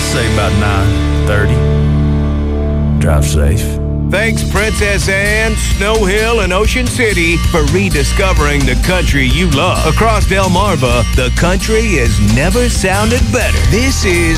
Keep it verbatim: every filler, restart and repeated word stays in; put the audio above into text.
say about nine thirty. Drive safe. Thanks, Princess Anne, Snow Hill, and Ocean City for rediscovering the country you love. Across Delmarva, the country has never sounded better. This is